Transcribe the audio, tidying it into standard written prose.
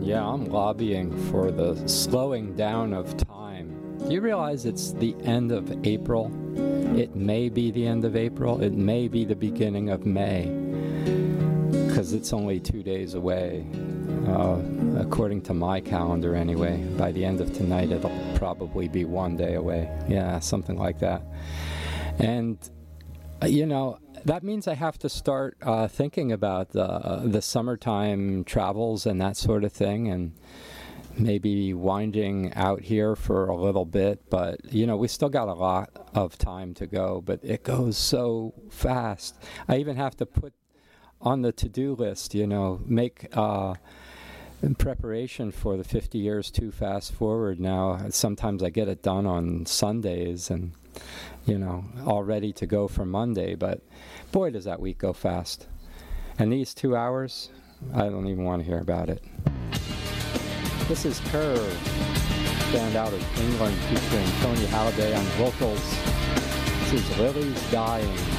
Yeah, I'm lobbying for the slowing down of time. Do you realize it's the end of April? It may be the end of April. It may be the beginning of May, because it's only 2 days away, according to my calendar anyway. By the end of tonight, it'll probably be 1 day away. Yeah, something like that. And, that means I have to start thinking about the summertime travels and that sort of thing, and maybe winding out here for a little bit. But, we still got a lot of time to go, but it goes so fast. I even have to put on the to-do list, make in preparation for the 50 years too fast forward now. Sometimes I get it done on Sundays and, all ready to go for Monday. But boy, does that week go fast. And these 2 hours, I don't even want to hear about it. This is Curve, band out of England featuring Tony Halliday on vocals. This is Lily's Dying.